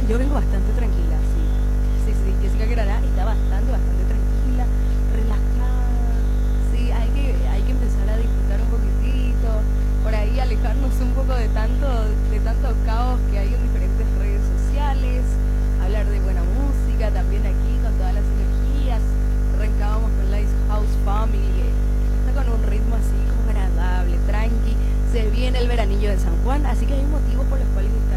Yo vengo bastante tranquila, sí. Sí, sí, Jessica Granada está bastante tranquila, relajada. Sí, hay que empezar a disfrutar un poquitito, por ahí alejarnos un poco de tanto caos que hay en diferentes redes sociales, hablar de buena música también aquí con todas las energías. Arrancábamos con Light House Family, que está con un ritmo así como agradable, tranqui. Se viene el veranillo de San Juan, así que hay motivos por los cuales